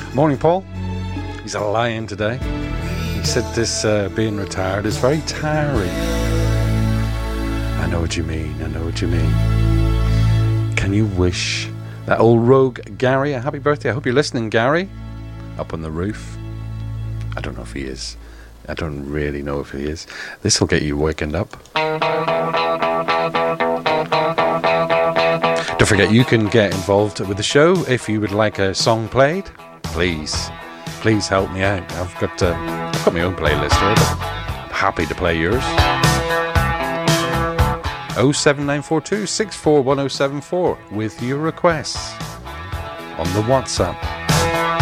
Morning, Paul. He's a lion today. He said this being retired is very tiring. I know what you mean. Can you wish that old rogue Gary a happy birthday? I hope you're listening, Gary. Up on the roof. I don't know if he is. I don't really know if he is. This will get you wakened up. Don't forget, you can get involved with the show if you would like a song played. Please help me out. I've got my own playlist here, but I'm happy to play yours. 07942 641074 with your requests on the WhatsApp.